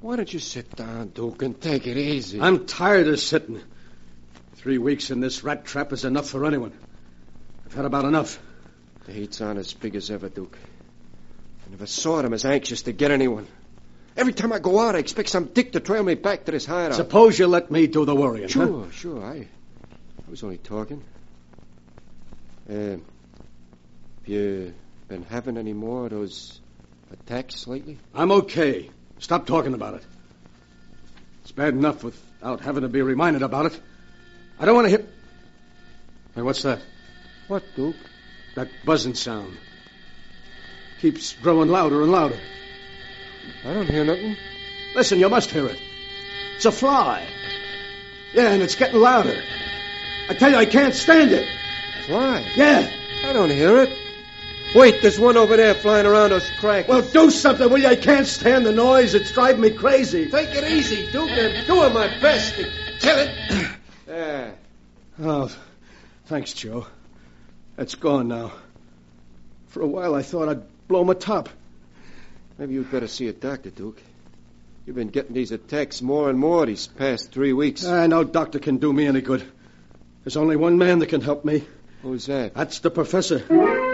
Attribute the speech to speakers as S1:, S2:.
S1: Why don't you sit down, Duke, and take it easy?
S2: I'm tired of sitting. 3 weeks in this rat trap is enough for anyone. I've had about enough.
S1: The heat's on as big as ever, Duke. I never saw them as anxious to get anyone. Every time I go out, I expect some dick to trail me back to this hideout.
S2: Suppose you let me do the worrying,
S1: Sure,
S2: huh?
S1: sure. I was only talking. Have you been having any more of those attacks lately?
S2: I'm okay. Stop talking about it. It's bad enough without having to be reminded about it. I don't want to hear... Hey, what's that?
S1: What, Duke?
S2: That buzzing sound. Keeps growing louder and louder.
S1: I don't hear nothing.
S2: Listen, you must hear it. It's a fly. Yeah, and it's getting louder. I tell you, I can't stand it.
S1: Fly?
S2: Yeah.
S1: I don't hear it. Wait, there's one over there flying around those cracks.
S2: Well, do something, will you? I can't stand the noise. It's driving me crazy.
S1: Take it easy, Duke. I'm doing my best to kill it. There.
S2: Oh, thanks, Joe. That's gone now. For a while, I thought I'd blow my top.
S1: Maybe you'd better see a doctor, Duke. You've been getting these attacks more and more these past 3 weeks.
S2: No doctor can do me any good. There's only one man that can help me.
S1: Who's that?
S2: That's the professor.